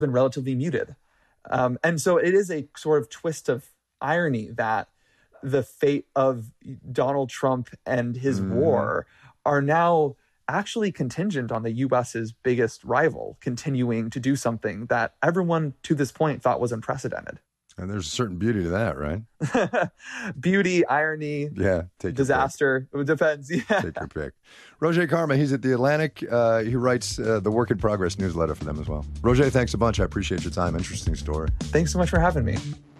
been relatively muted. And so it is a sort of twist of irony that the fate of Donald Trump and his war are now actually contingent on the U.S.'s biggest rival continuing to do something that everyone to this point thought was unprecedented. And there's a certain beauty to that, right? Beauty, irony, disaster. It depends. Yeah. Take your pick. Roger Karma, he's at The Atlantic. He writes the Work in Progress newsletter for them as well. Roger, thanks a bunch. I appreciate your time. Interesting story. Thanks so much for having me.